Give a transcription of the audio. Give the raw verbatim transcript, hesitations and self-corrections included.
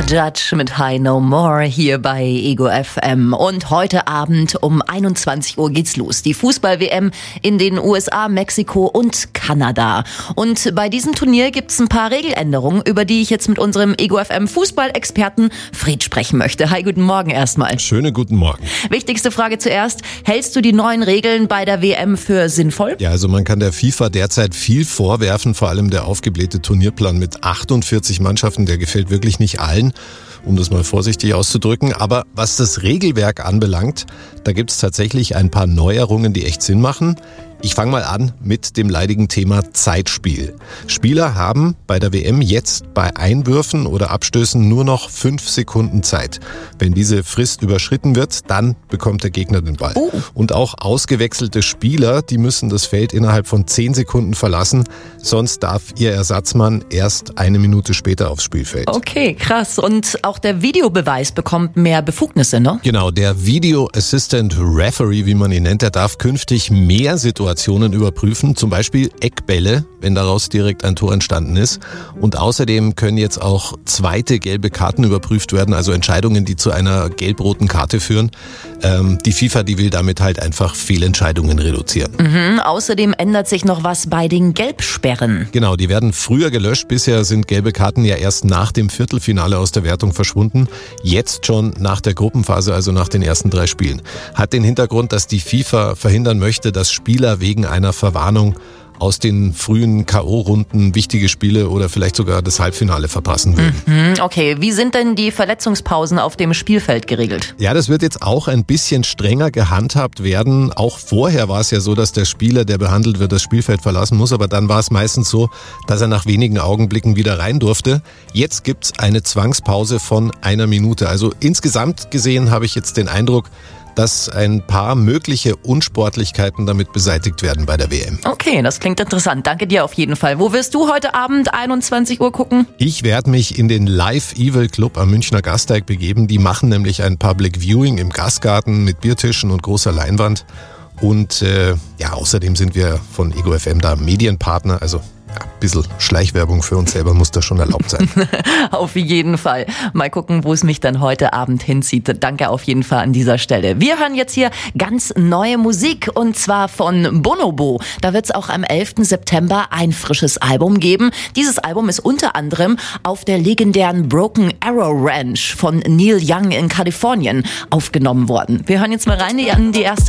Judge mit High No More hier bei Ego F M. Und heute Abend um einundzwanzig Uhr geht's los. Die Fußball-W M in den U S A, Mexiko und Kanada. Und bei diesem Turnier gibt's ein paar Regeländerungen, über die ich jetzt mit unserem Ego F M Fußballexperten Fred sprechen möchte. Hi, guten Morgen erstmal. Schönen guten Morgen. Wichtigste Frage zuerst. Hältst du die neuen Regeln bei der W M für sinnvoll? Ja, also man kann der FIFA derzeit viel vorwerfen, vor allem der aufgeblähte Turnierplan mit achtundvierzig Mannschaften, der gefällt wirklich nicht allen, um das mal vorsichtig auszudrücken. Aber was das Regelwerk anbelangt, da gibt es tatsächlich ein paar Neuerungen, die echt Sinn machen. Ich fange mal an mit dem leidigen Thema Zeitspiel. Spieler haben bei der W M jetzt bei Einwürfen oder Abstößen nur noch fünf Sekunden Zeit. Wenn diese Frist überschritten wird, dann bekommt der Gegner den Ball. Oh. Und auch ausgewechselte Spieler, die müssen das Feld innerhalb von zehn Sekunden verlassen, sonst darf ihr Ersatzmann erst eine Minute später aufs Spielfeld. Okay, krass. Und auch der Videobeweis bekommt mehr Befugnisse, ne? Genau, der Video Assistant Referee, wie man ihn nennt, der darf künftig mehr Situationen überprüfen, zum Beispiel Eckbälle, wenn daraus direkt ein Tor entstanden ist. Und außerdem können jetzt auch zweite gelbe Karten überprüft werden, also Entscheidungen, die zu einer gelb-roten Karte führen. Ähm, die FIFA, die will damit halt einfach Fehlentscheidungen reduzieren. Mhm, außerdem ändert sich noch was bei den Gelbsperren. Genau, die werden früher gelöscht. Bisher sind gelbe Karten ja erst nach dem Viertelfinale aus der Wertung verschwunden. Jetzt schon nach der Gruppenphase, also nach den ersten drei Spielen. Hat den Hintergrund, dass die FIFA verhindern möchte, dass Spieler wegen einer Verwarnung aus den frühen K O-Runden wichtige Spiele oder vielleicht sogar das Halbfinale verpassen würden. Mhm, okay, wie sind denn die Verletzungspausen auf dem Spielfeld geregelt? Ja, das wird jetzt auch ein bisschen strenger gehandhabt werden. Auch vorher war es ja so, dass der Spieler, der behandelt wird, das Spielfeld verlassen muss. Aber dann war es meistens so, dass er nach wenigen Augenblicken wieder rein durfte. Jetzt gibt's eine Zwangspause von einer Minute. Also insgesamt gesehen habe ich jetzt den Eindruck, dass ein paar mögliche Unsportlichkeiten damit beseitigt werden bei der W M. Okay, das klingt interessant. Danke dir auf jeden Fall. Wo wirst du heute Abend einundzwanzig Uhr gucken? Ich werde mich in den Live Evil Club am Münchner Gasteig begeben. Die machen nämlich ein Public Viewing im Gastgarten mit Biertischen und großer Leinwand. Und äh, ja, außerdem sind wir von Ego F M da Medienpartner, also ja, ein bisschen Schleichwerbung für uns selber muss da schon erlaubt sein. Auf jeden Fall. Mal gucken, wo es mich dann heute Abend hinzieht. Danke auf jeden Fall an dieser Stelle. Wir hören jetzt hier ganz neue Musik und zwar von Bonobo. Da wird es auch am elften September ein frisches Album geben. Dieses Album ist unter anderem auf der legendären Broken Arrow Ranch von Neil Young in Kalifornien aufgenommen worden. Wir hören jetzt mal rein an die erste